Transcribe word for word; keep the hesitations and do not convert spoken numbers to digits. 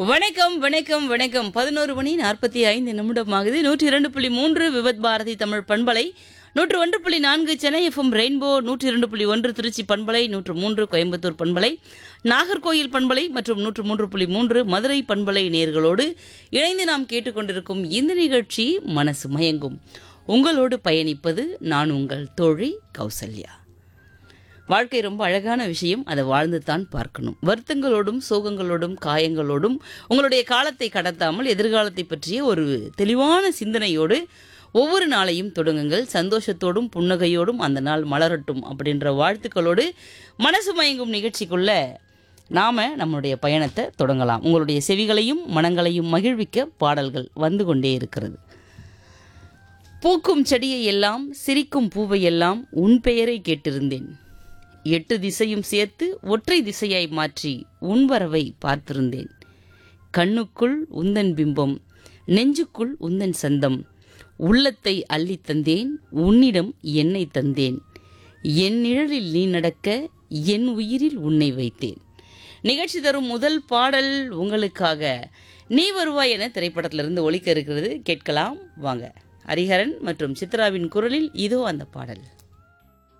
வணக்கம் வணக்கம் வணக்கம் பதினோரு மணி நாற்பத்தி ஐந்து நிமிடமாகுது. நூற்றி இரண்டு புள்ளி மூன்று விபத் பாரதி தமிழ் பண்பலை, நூற்று ஒன்று புள்ளி நான்கு சென்னை எஃப்எம் ரெயின்போ, நூற்றி இரண்டு புள்ளி ஒன்று திருச்சி பண்பலை, நூற்று மூன்று கோயம்புத்தூர் பண்பலை, நாகர்கோயில் பண்பலை மற்றும் நூற்று மூன்று புள்ளி மூன்று மதுரை பண்பலை நேர்களோடு இணைந்து நாம் கேட்டுக்கொண்டிருக்கும் இந்த நிகழ்ச்சி மனசு மயங்கும். உங்களோடு பயணிப்பது நான் உங்கள் தோழி கௌசல்யா. வாழ்க்கை ரொம்ப அழகான விஷயம், அதை வாழ்ந்து தான் பார்க்கணும். வருத்தங்களோடும் சோகங்களோடும் காயங்களோடும் உங்களுடைய காலத்தை கடத்தாமல் எதிர்காலத்தை பற்றிய ஒரு தெளிவான சிந்தனையோடு ஒவ்வொரு நாளையும் தொடங்குங்கள். சந்தோஷத்தோடும் புன்னகையோடும் அந்த நாள் மலரட்டும் அப்படின்ற வாழ்த்துக்களோடு மனசு மயங்கும் நிகழ்ச்சிக்குள்ள நாம நம்மளுடைய பயணத்தை தொடங்கலாம். உங்களுடைய செவிகளையும் மனங்களையும் மகிழ்விக்க பாடல்கள் வந்து கொண்டே இருக்கிறது. பூக்கும் செடியை எல்லாம் சிரிக்கும் பூவை எல்லாம் உன் பெயரை கேட்டிருந்தேன். எட்டு திசையும் சேர்த்து ஒற்றை திசையாய் மாற்றி உன் வரவை பார்த்திருந்தேன். கண்ணுக்குள் உந்தன் பிம்பம், நெஞ்சுக்குள் உந்தன் சந்தம், உள்ளத்தை அள்ளி தந்தேன், உன்னிடம் என்னை தந்தேன். என் நிழலில் நீ நடக்க என் உயிரில் உன்னை வைத்தேன். நிகழ்ச்சி தரும் முதல் பாடல் உங்களுக்காக நீ வருவாய் என திரைப்படத்திலிருந்து ஒலிக்க இருக்கிறது. கேட்கலாம் வாங்க. ஹரிஹரன் மற்றும் சித்ராவின் குரலில் இதோ அந்த பாடல்.